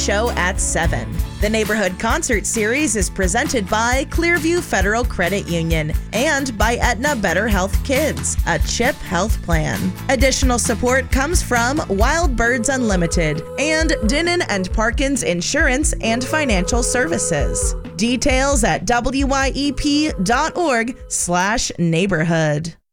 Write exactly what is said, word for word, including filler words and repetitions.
show at seven. The Neighborhood Concert Series is presented by Clearview Federal Credit Union and by Aetna Better Health Kids, a CHIP health plan. Additional support comes from Wild Birds Unlimited and Dinnan and Parkins Insurance and Financial Services. Details at W Y E P dot org slash neighborhood.